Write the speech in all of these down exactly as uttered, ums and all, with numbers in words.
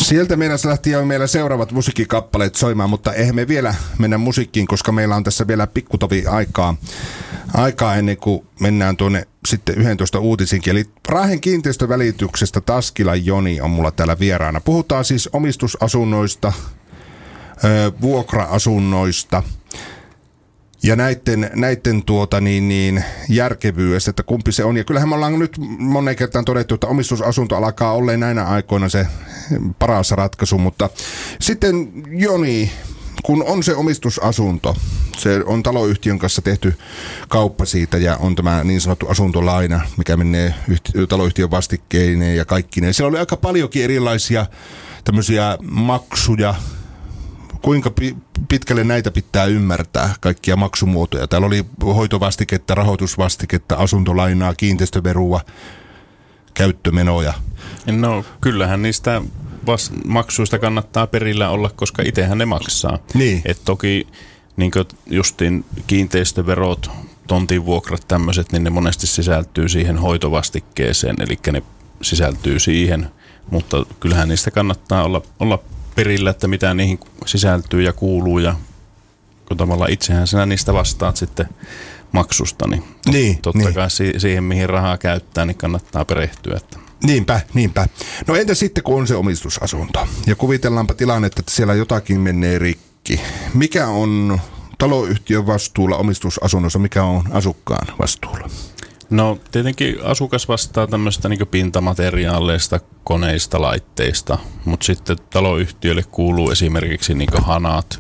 Sieltä meidän lähti jo meillä seuraavat musiikkikappaleet soimaan, mutta eihän me vielä mennä musiikkiin, koska meillä on tässä vielä pikkutovi aikaa, aikaa ennen kuin mennään tuonne sitten yksitoista uutisinkin. Eli Raahen kiinteistövälityksestä Taskilan Joni on mulla täällä vieraana. Puhutaan siis omistusasunnoista, vuokra-asunnoista ja näiden, näiden tuota niin, niin järkevyydestä, että kumpi se on. Ja kyllähän me ollaan nyt monen kertaan todettu, että omistusasunto alkaa olleen näinä aikoina se paras ratkaisu, mutta sitten Joni, kun on se omistusasunto, se on taloyhtiön kanssa tehty kauppa siitä ja on tämä niin sanottu asuntolaina, mikä menee yhti- taloyhtiön vastikkeineen ja kaikkineen. Siellä oli aika paljonkin erilaisia tämmöisiä maksuja. Kuinka pitkälle näitä pitää ymmärtää, kaikkia maksumuotoja? Täällä oli hoitovastiketta, rahoitusvastiketta, asuntolainaa, kiinteistöverua, käyttömenoja. No kyllähän niistä vas- maksuista kannattaa perillä olla, koska itsehän ne maksaa. Niin. Et toki niin justiin kiinteistöverot, tontin vuokrat, tämmöiset, niin ne monesti sisältyy siihen hoitovastikkeeseen, eli ne sisältyy siihen, mutta kyllähän niistä kannattaa olla, olla perillä, että mitä niihin sisältyy ja kuuluu, ja kun tavallaan itsehän sinä niistä vastaat sitten maksusta, niin, niin totta niin. kai si- siihen, mihin rahaa käyttää, niin kannattaa perehtyä. Että. Niinpä, niinpä. No entä sitten, kun on se omistusasunto? Ja kuvitellaanpa tilannetta, että siellä jotakin menee rikki. Mikä on taloyhtiön vastuulla omistusasunnossa, mikä on asukkaan vastuulla? No tietenkin asukas vastaa tämmöistä niin pintamateriaaleista, koneista, laitteista, mutta sitten taloyhtiölle kuuluu esimerkiksi niin hanat,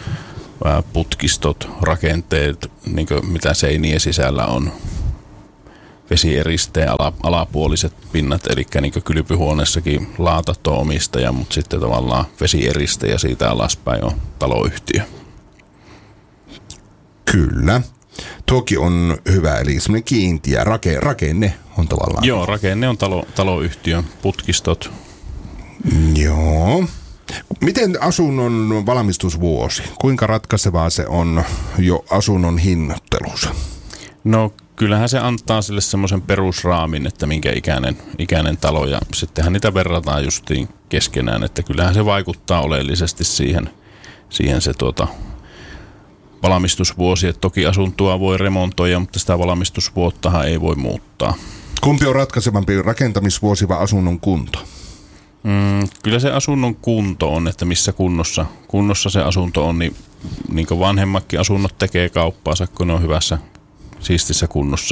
putkistot, rakenteet, niin mitä seinien sisällä on, vesieristeen ala, alapuoliset pinnat, eli niin kylpyhuoneessakin laatato-omistaja, mutta sitten tavallaan vesieriste ja siitä alaspäin on taloyhtiö. Kyllä. Toki on hyvä, eli semmoinen kiintiä rake, rakenne on tavallaan. Joo, rakenne on talo, taloyhtiön putkistot. Joo. Miten asunnon valmistusvuosi? Kuinka ratkaisevaa se on jo asunnon hinnoittelussa? No kyllähän se antaa sille semmoisen perusraamin, että minkä ikäinen, ikäinen talo, ja sittenhän niitä verrataan justiin keskenään, että kyllähän se vaikuttaa oleellisesti siihen, siihen se tuota valmistusvuosi, että toki asuntoa voi remontoida, mutta sitä valmistusvuottahan ei voi muuttaa. Kumpi on ratkaisevampi, rakentamisvuosi vai asunnon kunto? Mm, kyllä se asunnon kunto on, että missä kunnossa, kunnossa se asunto on, niin, niin kuin vanhemmatkin asunnot tekee kauppaansa, kun ne on hyvässä, siistissä kunnossa.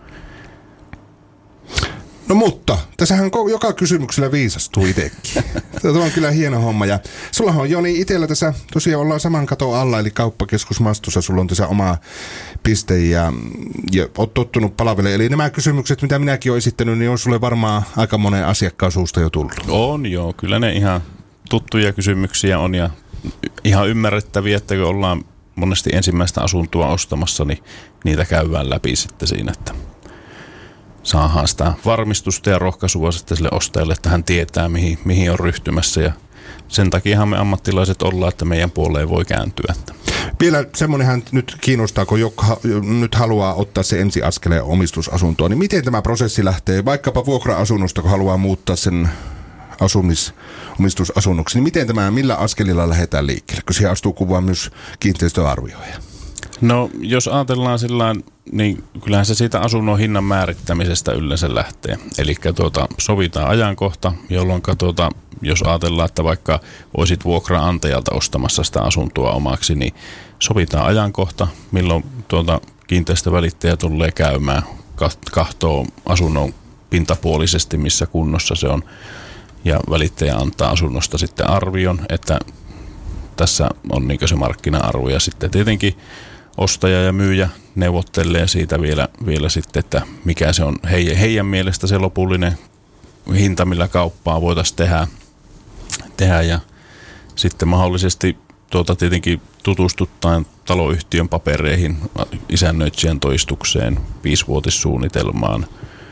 No mutta, tässähän joka kysymyksellä viisastuu itsekin. Tämä on kyllä hieno homma. Ja sullahan on Joni itsellä tässä, tosiaan ollaan saman katon alla, eli kauppakeskus Mastossa, sulla on tässä oma piste ja, ja oot tottunut palvelemaan. Eli nämä kysymykset, mitä minäkin olen esittänyt, niin on sulle varmaan aika monen asiakkaan suusta jo tullut. On joo, kyllä ne ihan tuttuja kysymyksiä on ja ihan ymmärrettäviä, että kun ollaan monesti ensimmäistä asuntoa ostamassa, niin niitä käydään läpi sitten siinä, että saadaan sitä varmistusta ja rohkaisua sitten sille ostajalle, että hän tietää, mihin, mihin on ryhtymässä. Ja sen takiahan me ammattilaiset ollaan, että meidän puoleen voi kääntyä. Vielä semmoinenhan nyt kiinnostaa, kun joka nyt haluaa ottaa se ensiaskeleen omistusasuntoa, niin miten tämä prosessi lähtee, vaikkapa vuokra-asunnosta, kun haluaa muuttaa sen asumis, omistusasunnoksi, niin miten tämä, millä askelilla lähdetään liikkeelle, kun siihen astuu kuvaan myös kiinteistöarvioija? No jos ajatellaan sillä niin kyllähän se siitä asunnon hinnan määrittämisestä yleensä lähtee. Eli tuota, sovitaan ajankohta, jolloin tuota, jos ajatellaan, että vaikka olisit vuokraantajalta ostamassa sitä asuntoa omaksi, niin sovitaan ajankohta, milloin tuota, kiinteistövälittäjä tulee käymään, kahtoo asunnon pintapuolisesti, missä kunnossa se on, ja välittäjä antaa asunnosta sitten arvion, että tässä on niin se markkina-arvo, ja sitten tietenkin ostaja ja myyjä neuvottelee siitä vielä, vielä sitten, että mikä se on heidän, heidän mielestä se lopullinen hinta, millä kauppaa voitaisiin tehdä, tehdä ja sitten mahdollisesti tuota tietenkin tutustuttaan taloyhtiön papereihin, isännöitsijän toistukseen, viisivuotissuunnitelmaan,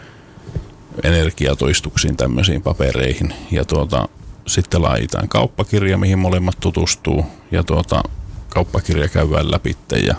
energiatoistuksiin, tämmöisiin papereihin ja tuota, sitten laaditaan kauppakirja, mihin molemmat tutustuu ja tuota, kauppakirja käydään läpi ja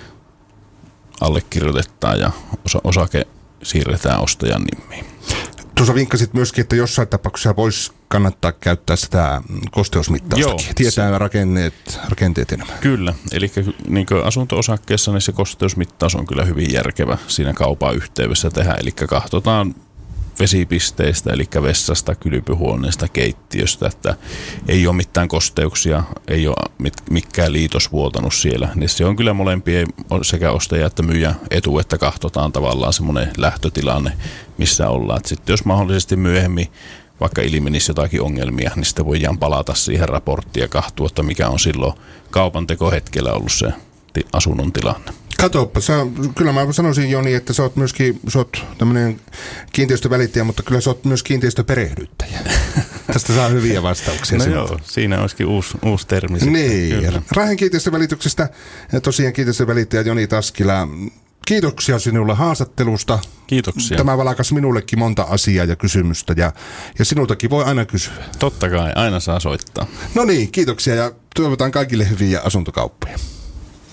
allekirjoitetaan ja osa, osake siirretään ostajan nimiin. Tuossa vinkkasit myöskin, että jossain tapauksessa voisi kannattaa käyttää sitä kosteusmittaustakin. Joo, tietää se, rakenteet, rakenteet enemmän. Kyllä, eli niin asunto-osakkeessa niin se kosteusmittaus on kyllä hyvin järkevä siinä kaupan yhteydessä tehdä. Eli katsotaan vesipisteistä, eli vessasta, kylpyhuoneesta, keittiöstä, että ei ole mitään kosteuksia, ei ole mikään liitos vuotanut siellä. Niin se on kyllä molempien sekä ostaja että myyjä etu, että katsotaan tavallaan semmoinen lähtötilanne, missä ollaan. Sitten jos mahdollisesti myöhemmin vaikka ilmenisi jotakin ongelmia, niin sitten voidaan palata siihen raporttiin ja katsoa, että mikä on silloin kaupan tekohetkellä ollut se asunnon tilanne. Katoppa, sä, kyllä mä sanoisin Joni, että sä oot myöskin sä oot tämmönen kiinteistövälittäjä, mutta kyllä sä oot myös kiinteistöperehdyttäjä. Tästä saa hyviä vastauksia. No joo, siinä olisikin uusi, uusi termi. Niin, Raahen kiinteistövälityksestä tosiaan kiinteistövälittäjä Joni Taskila. Kiitoksia sinulle haastattelusta. Kiitoksia. Tämä valakas minullekin monta asiaa ja kysymystä ja, ja sinultakin voi aina kysyä. Totta kai, aina saa soittaa. No niin, kiitoksia ja toivotan kaikille hyviä asuntokauppoja.